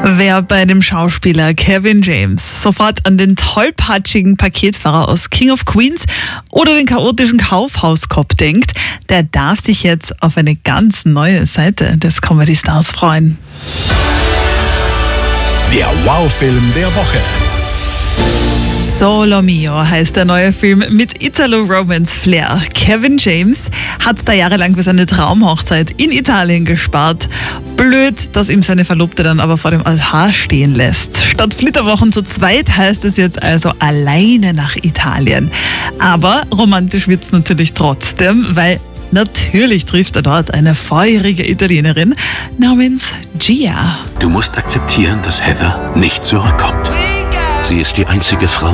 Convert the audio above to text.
Wer bei dem Schauspieler Kevin James sofort an den tollpatschigen Paketfahrer aus King of Queens oder den chaotischen Kaufhauskopf denkt, der darf sich jetzt auf eine ganz neue Seite des Comedy Stars freuen. Der Wow-Film der Woche. Solo Mio heißt der neue Film mit Italo-Romance-Flair. Kevin James hat da jahrelang für seine Traumhochzeit in Italien gespart. Blöd, dass ihm seine Verlobte dann aber vor dem Altar stehen lässt. Statt Flitterwochen zu zweit heißt es jetzt also alleine nach Italien. Aber romantisch wird's natürlich trotzdem, weil natürlich trifft er dort eine feurige Italienerin namens Gia. Du musst akzeptieren, dass Heather nicht zurückkommt. Sie ist die einzige Frau,